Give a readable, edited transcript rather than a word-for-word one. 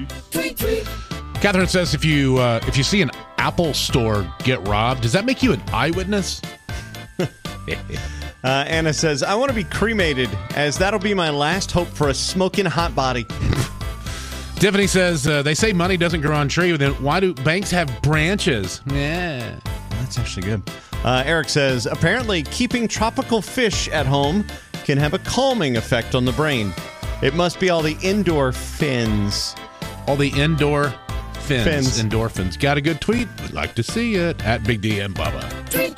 Catherine says if you see an Apple store get robbed, does that make you an eyewitness? Anna says, I want to be cremated, as that'll be my last hope for a smoking hot body. Tiffany says, they say money doesn't grow on trees, then why do banks have branches? Yeah. That's actually good. Eric says, apparently keeping tropical fish at home can have a calming effect on the brain. It must be all the indoor fins. All the indoor fins. Endorphins. Got a good tweet? We'd like to see it. At Big D and Bubba.